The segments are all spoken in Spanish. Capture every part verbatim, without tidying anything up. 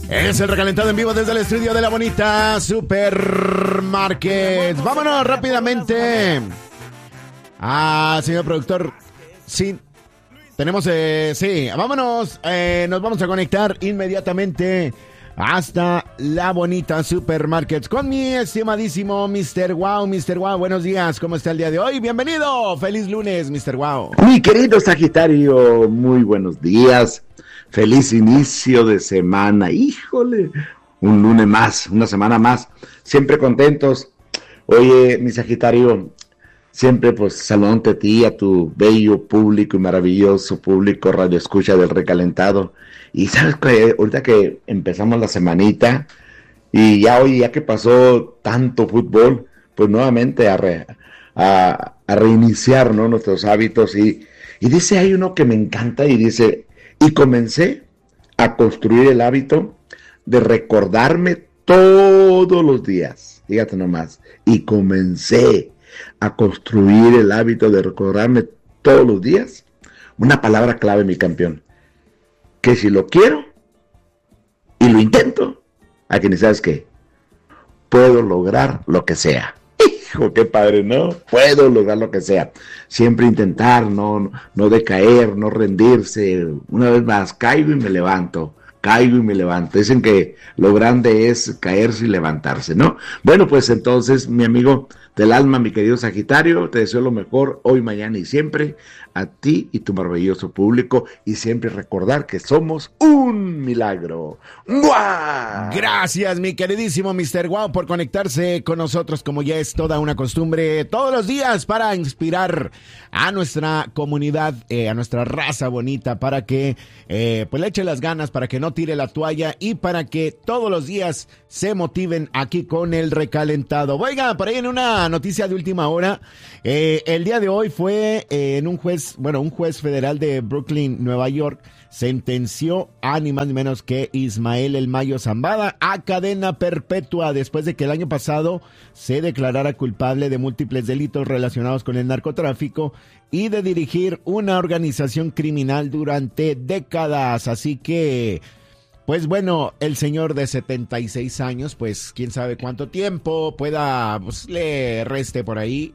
Es el recalentado en vivo desde el estudio de la bonita Supermarket. Vámonos rápidamente. Ah, señor productor. Sí, tenemos, eh, sí, vámonos. Eh, nos vamos a conectar inmediatamente hasta la bonita Supermarket con mi estimadísimo mister Wow. mister Wow, buenos días. ¿Cómo está el día de hoy? Bienvenido. Feliz lunes, mister Wow. Mi querido Sagitario, muy buenos días. Feliz inicio de semana. Híjole, un lunes más, una semana más. Siempre contentos. Oye, mi Sagitario, siempre pues saludándote a ti, a tu bello público y maravilloso público radio escucha del recalentado. Y sabes que ahorita que empezamos la semanita y ya hoy, ya que pasó tanto fútbol, pues nuevamente a, re, a, a reiniciar, ¿no?, nuestros hábitos. Y, y dice, hay uno que me encanta y dice... Y comencé a construir el hábito de recordarme todos los días, fíjate nomás, y comencé a construir el hábito de recordarme todos los días una palabra clave, mi campeón, que si lo quiero y lo intento, aquí ni sabes qué, puedo lograr lo que sea. Hijo, qué padre, ¿no? Puedo lograr lo que sea. Siempre intentar, no, no decaer, no rendirse. Una vez más, caigo y me levanto. Caigo y me levanto. Dicen que lo grande es caerse y levantarse, ¿no? Bueno, pues entonces, mi amigo del alma, mi querido Sagitario, te deseo lo mejor hoy, mañana y siempre, a ti y tu maravilloso público, y siempre recordar que somos un milagro. ¡Mua! Gracias, mi queridísimo mister Wow, por conectarse con nosotros, como ya es toda una costumbre, todos los días, para inspirar a nuestra comunidad, eh, a nuestra raza bonita, para que eh, pues le eche las ganas, para que no tire la toalla y para que todos los días se motiven aquí con el recalentado. Oiga, por ahí en una noticia de última hora, eh, el día de hoy fue eh, en un juez, bueno, un juez federal de Brooklyn, Nueva York, sentenció a ni más ni menos que Ismael El Mayo Zambada a cadena perpetua después de que el año pasado se declarara culpable de múltiples delitos relacionados con el narcotráfico y de dirigir una organización criminal durante décadas. Así que, pues bueno, el señor de setenta y seis años, pues quién sabe cuánto tiempo pueda, pues le reste por ahí.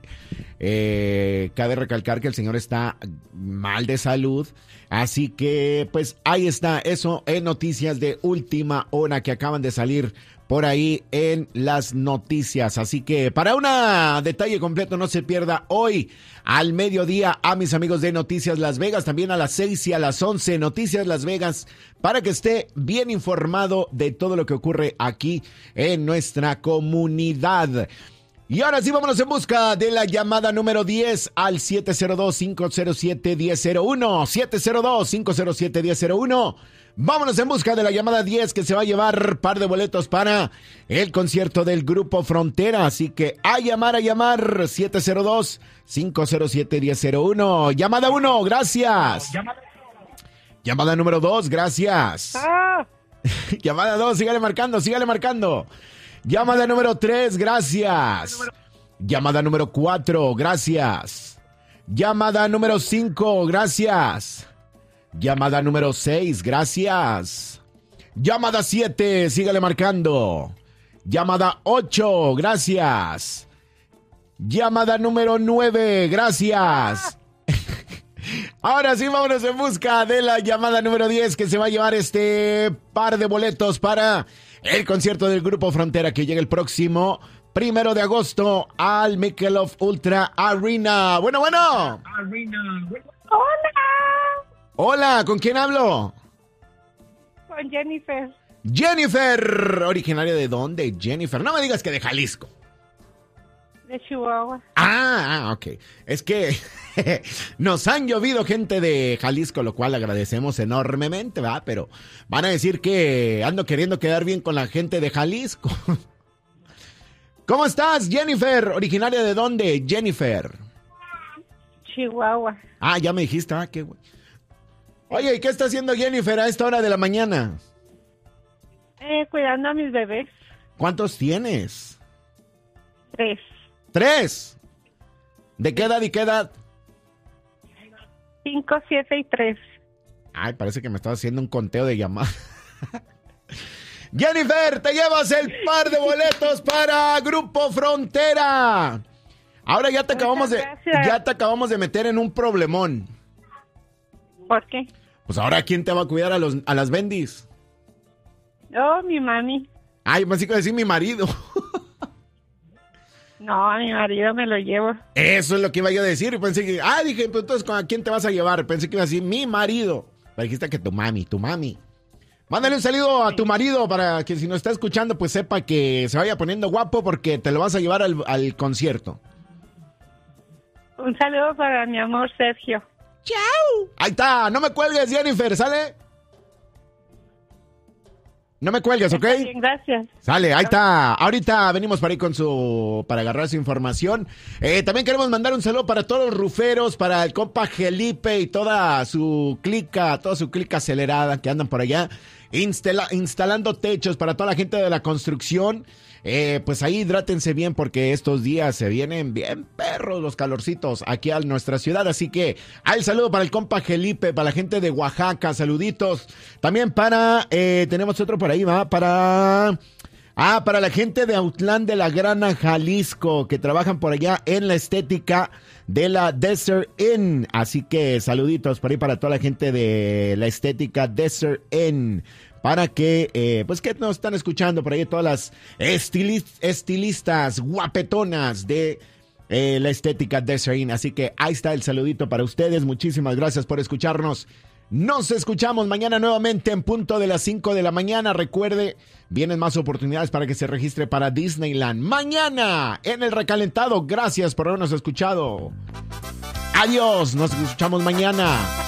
Eh, cabe recalcar que el señor está mal de salud, así que pues ahí está eso en noticias de última hora que acaban de salir por ahí en las noticias. Así que para un detalle completo no se pierda hoy al mediodía a mis amigos de Noticias Las Vegas, también a las seis y a las once Noticias Las Vegas, para que esté bien informado de todo lo que ocurre aquí en nuestra comunidad. Y ahora sí, vámonos en busca de la llamada número diez al siete cero dos, cinco cero siete, uno cero cero uno, siete cero dos, cinco cero siete, uno cero cero uno. Vámonos en busca de la llamada diez, que se va a llevar par de boletos para el concierto del Grupo Frontera. Así que a llamar, a llamar, siete cero dos, cinco cero siete, uno cero cero uno. Llamada uno, gracias. Llamada, llamada número dos, gracias. Ah. Llamada dos, sígale marcando, sígale marcando. Llamada número tres, gracias. Llamada número cuatro, gracias. Llamada número cinco, gracias. Llamada número seis, gracias. Llamada siete, sígale marcando. Llamada ocho, gracias. Llamada número nueve, gracias. Ahora sí, vámonos en busca de la llamada número diez, que se va a llevar este par de boletos para el concierto del Grupo Frontera, que llega el próximo primero de agosto al Michelob Ultra Arena. Bueno, bueno. Hola. Hola, ¿con quién hablo? Con Jennifer. Jennifer, ¿originaria de dónde, Jennifer? No me digas que de Jalisco. De Chihuahua. Ah, ah, ok. Es que nos han llovido gente de Jalisco, lo cual agradecemos enormemente, ¿va? Pero van a decir que ando queriendo quedar bien con la gente de Jalisco. ¿Cómo estás, Jennifer? ¿Originaria de dónde, Jennifer? Chihuahua. Ah, ya me dijiste, ah, qué güey. Oye, ¿y qué está haciendo Jennifer a esta hora de la mañana? Eh, cuidando a mis bebés. ¿Cuántos tienes? Tres. ¿Tres? ¿De qué edad y qué edad? Cinco, siete y tres. Ay, parece que me estás haciendo un conteo de llamadas. Jennifer, te llevas el par de boletos para Grupo Frontera. Ahora ya te acabamos de, ya te acabamos de meter en un problemón. ¿Por qué? Pues ahora, ¿quién te va a cuidar a los a las bendis? Oh, mi mami. Ay, me iba a decir mi marido. No, a mi marido me lo llevo. Eso es lo que iba yo a decir. Pensé que, ah, dije, pues entonces, ¿a quién te vas a llevar? Pensé que iba a decir mi marido. Pero dijiste que tu mami, tu mami. Mándale un saludo a tu marido para que si nos está escuchando, pues sepa que se vaya poniendo guapo porque te lo vas a llevar al, al concierto. Un saludo para mi amor Sergio. ¡Chao! Ahí está, no me cuelgues, Jennifer, ¿sale? No me cuelgues, ¿ok? Está bien, gracias. Sale, ahí está. Ahorita venimos para ir con su, para agarrar su información. Eh, también queremos mandar un saludo para todos los ruferos, para el compa Felipe y toda su clica, toda su clica acelerada que andan por allá instala, instalando techos para toda la gente de la construcción. Eh, pues ahí hidrátense bien porque estos días se vienen bien perros los calorcitos aquí a nuestra ciudad. Así que al saludo para el compa Felipe, para la gente de Oaxaca, saluditos. También para, eh, tenemos otro por ahí, va, para... Ah, para la gente de Autlán de la Grana, Jalisco, que trabajan por allá en la estética de la Desert Inn. Así que saluditos por ahí para toda la gente de la estética Desert Inn. Para que, eh, pues que nos están escuchando por ahí todas las estilis- estilistas guapetonas de eh, la estética Desert Inn. Así que ahí está el saludito para ustedes. Muchísimas gracias por escucharnos. Nos escuchamos mañana nuevamente en punto de las cinco de la mañana. Recuerde, vienen más oportunidades para que se registre para Disneyland. Mañana en el recalentado. Gracias por habernos escuchado. Adiós, nos escuchamos mañana.